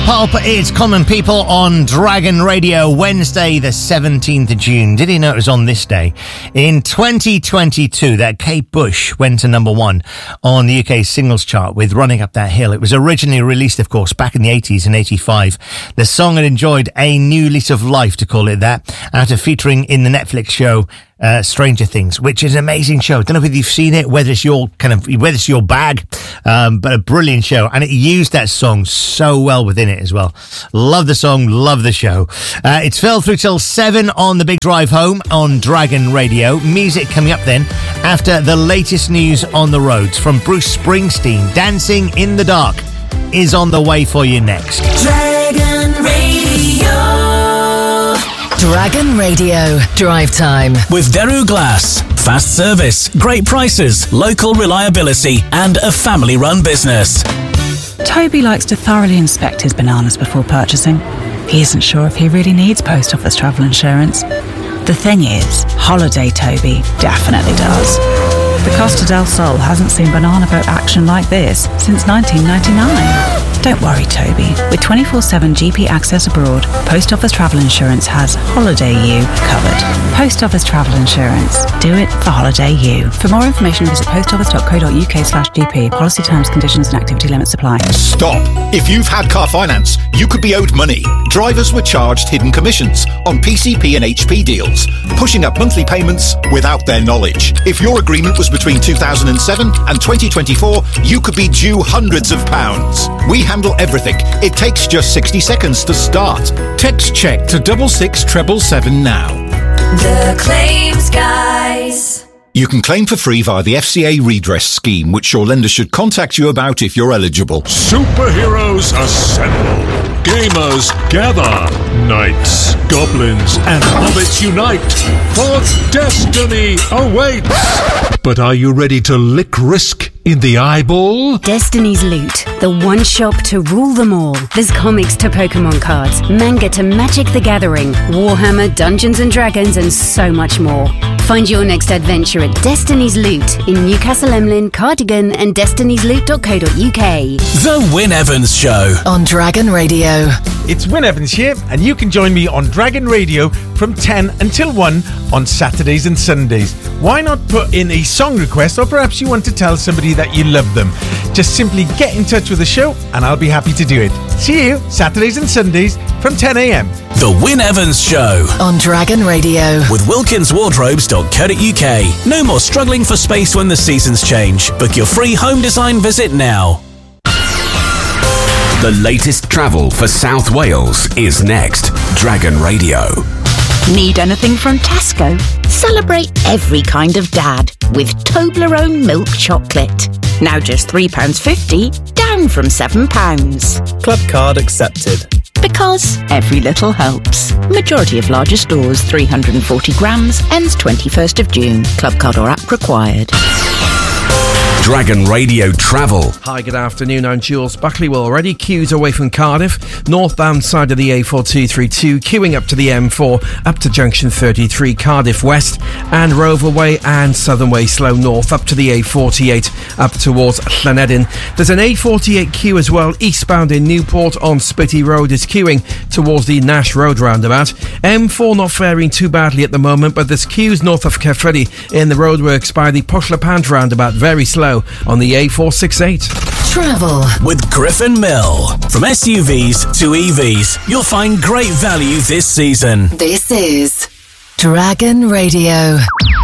Pulp, it's Common People on Dragon Radio, Wednesday the 17th of June. Did you know it was on this day? In 2022, that Kate Bush went to number one on the UK singles chart with Running Up That Hill. It was originally released, of course, back in the 80s in 85. The song had enjoyed a new lease of life, to call it that, after featuring in the Netflix show Stranger Things, which is an amazing show. I don't know if you've seen it, whether it's your bag, but a brilliant show. And it used that song so well within it as well. Love the song, love the show. It's fell through till 7 on the big drive home on Dragon Radio. Music coming up then after the latest news on the roads from Bruce Springsteen. Dancing in the Dark is on the way for you next. Dragon Radio. Dragon Radio Drive Time with Daru Glass. Fast service, great prices, local reliability and a family-run business. Toby likes to thoroughly inspect his bananas before purchasing. He isn't sure if he really needs post office travel insurance. The thing is, Holiday Toby definitely does. The Costa del Sol hasn't seen banana boat action like this since 1999. Don't worry, Toby. With 24/7 GP access abroad, Post Office Travel Insurance has Holiday You covered. Post Office Travel Insurance. Do it for Holiday You. For more information, visit postoffice.co.uk/GP. Policy terms, conditions and activity limits apply. Stop. If you've had car finance, you could be owed money. Drivers were charged hidden commissions on PCP and HP deals, pushing up monthly payments without their knowledge. If your agreement was between 2007 and 2024, you could be due hundreds of pounds. We handle everything. It takes just 60 seconds to start. Text check to 66777 now. The Claims Guys. You can claim for free via the FCA redress scheme, which your lender should contact you about if you're eligible. Superheroes assemble. Gamers gather. Knights, goblins, and hobbits unite. For destiny awaits. But are you ready to lick risk in the eyeball? Destiny's Loot, the one shop to rule them all. There's comics to Pokemon cards, manga to Magic the Gathering, Warhammer, Dungeons and Dragons, and so much more. Find your next adventure at Destiny's Loot in Newcastle Emlyn, Cardigan, and destiny'sloot.co.uk. The Wyn Evans Show On Dragon Radio. It's Wyn Evans here, and you can join me on Dragon Radio from 10 until 1 on Saturdays and Sundays. Why not put in a song request, or perhaps you want to tell somebody that you love them? Just simply get in touch with the show and I'll be happy to do it. See you Saturdays and Sundays from 10 a.m. The Wyn Evans Show On Dragon Radio. with wilkinswardrobes.co.uk. No more struggling for space when the seasons change. Book your free home design visit now. The latest travel for South Wales is next. Dragon Radio. Need anything from Tesco? Celebrate every kind of dad with Toblerone milk chocolate. Now just £3.50, down from £7. Club card accepted. Because every little helps. Majority of larger stores, 340 grams, ends 21st of June. Club card or app required. Dragon Radio Travel. Hi, good afternoon. I'm Jules Buckley. Well, already queues away from Cardiff, northbound side of the A4232, queuing up to the M4, up to junction 33, Cardiff West, and Rover Way and Southern Way slow north, up to the A48, up towards Llanedin. There's an A48 queue as well, eastbound in Newport on Spitty Road is queuing towards the Nash Road roundabout. M4 not faring too badly at the moment, but there's queues north of Caerphilly in the roadworks by the Pwllhepant roundabout, very slow on the A468. Travel with Griffin Mill. From SUVs to EVs, you'll find great value this season. This is Dragon Radio.